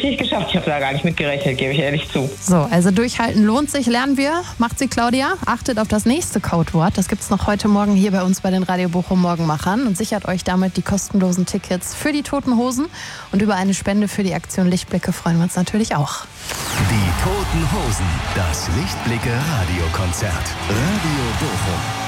richtig geschafft. Ich habe da gar nicht mit gerechnet, gebe ich ehrlich zu. So, also durchhalten lohnt sich, lernen wir. Macht sie Claudia. Achtet auf das nächste Codewort. Das gibt's noch heute Morgen hier bei uns bei den Radio Bochum Morgenmachern und sichert euch damit die kostenlosen Tickets für die Toten Hosen. Und über eine Spende für die Aktion Lichtblicke freuen wir uns natürlich auch. Die Toten Hosen, das Lichtblicke Radiokonzert. Radio Bochum.